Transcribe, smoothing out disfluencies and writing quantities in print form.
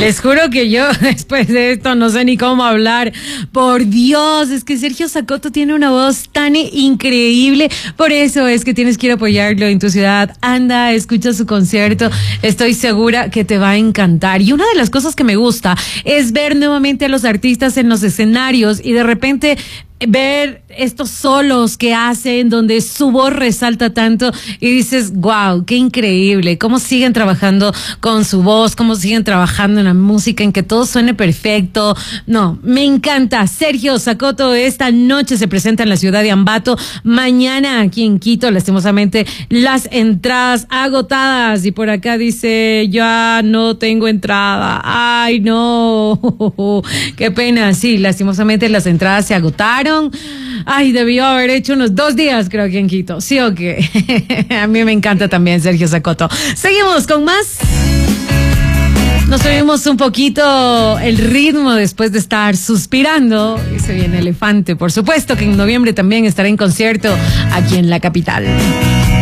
Les juro que yo después de esto no sé ni cómo hablar. Por Dios, es que Sergio Sacoto tiene una voz tan increíble. Por eso es que tienes que ir a apoyarlo en tu ciudad. Anda, escucha su concierto. Estoy segura que te va a encantar. Y una de las cosas que me gusta es ver nuevamente a los artistas en los escenarios y de repente ver estos solos que hacen donde su voz resalta tanto y dices, wow, qué increíble, cómo siguen trabajando con su voz, cómo siguen trabajando en la música, en que todo suene perfecto. No, me encanta. Sergio Sacoto esta noche se presenta en la ciudad de Ambato, mañana aquí en Quito, lastimosamente las entradas agotadas y por acá dice, ya no tengo entrada. Ay, no, qué pena. Sí, lastimosamente las entradas se agotaron. Ay, debió haber hecho unos 2 días, creo, aquí en Quito. ¿Sí o qué? A mí me encanta también Sergio Sacoto. Seguimos con más. Nos subimos un poquito el ritmo después de estar suspirando. Y se viene Elefante, por supuesto, que en noviembre también estará en concierto aquí en la capital.